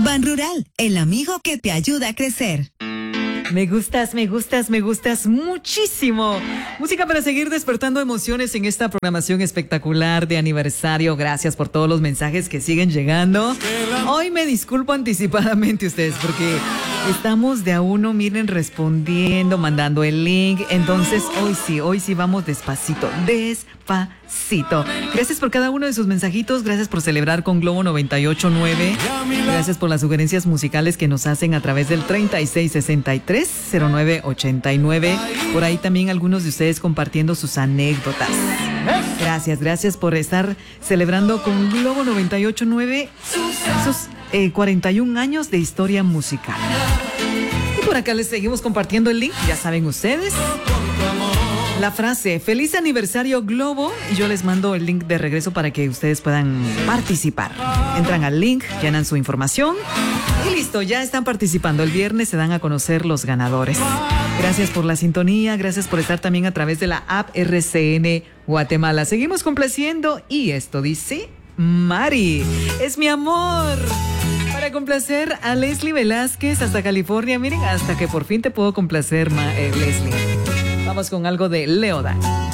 Ban Rural, el amigo que te ayuda a crecer. Me gustas muchísimo. Música para seguir despertando emociones en esta programación espectacular de aniversario. Gracias por todos los mensajes que siguen llegando. Hoy me disculpo anticipadamente ustedes porque estamos de a uno, miren, respondiendo, mandando el link. Entonces, hoy sí vamos despacito. Gracias por cada uno de sus mensajitos. Gracias por celebrar con Globo 98.9. Gracias por las sugerencias musicales que nos hacen a través del 3663-0989. Por ahí también algunos de ustedes compartiendo sus anécdotas. Gracias por estar celebrando con Globo 98.9 sus 41 años de historia musical. Y por acá les seguimos compartiendo el link, ya saben ustedes. La frase, feliz aniversario Globo, y yo les mando el link de regreso para que ustedes puedan participar. Entran al link, llenan su información y listo, ya están participando. El viernes se dan a conocer los ganadores. Gracias por la sintonía, gracias por estar también a través de la app RCN Guatemala. Seguimos complaciendo y esto dice Mari, es mi amor. Para complacer a Leslie Velázquez hasta California. Miren, hasta que por fin te puedo complacer, Leslie. Vamos con algo de Leodan.